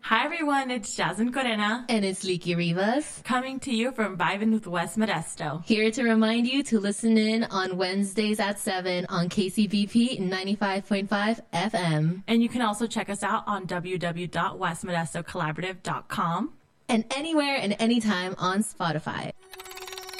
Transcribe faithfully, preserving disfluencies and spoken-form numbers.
Hi everyone, it's Jasmine Corena. And it's Leaky Rivas. Coming to you from Vibin' with West Modesto. Here to remind you to listen in on Wednesdays at seven on K C B P ninety-five point five F M. And you can also check us out on w w w dot west modesto collaborative dot com. And anywhere and anytime on Spotify.